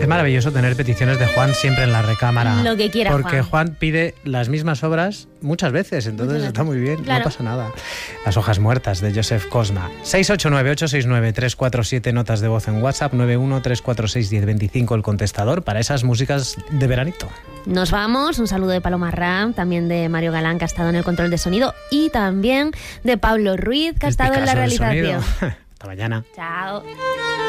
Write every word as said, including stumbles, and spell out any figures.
maravilloso tener peticiones de Juan siempre en la recámara. Lo que quiera, Porque Juan. Juan pide las mismas obras muchas veces, entonces Muchas está muy bien, claro. no pasa nada. Las hojas muertas de Joseph Cosma. seis ocho nueve, ocho seis nueve, tres cuatro siete, notas de voz en WhatsApp, nueve uno tres cuatro seis, uno cero dos cinco el contestador para esas músicas de veranito. Nos vamos, un saludo de Paloma Ram, también de Mario Galán, que ha estado en el control de sonido, y también de Pablo Ruiz, que ha El estado en la Picasso del realización. sonido. Hasta mañana. Chao.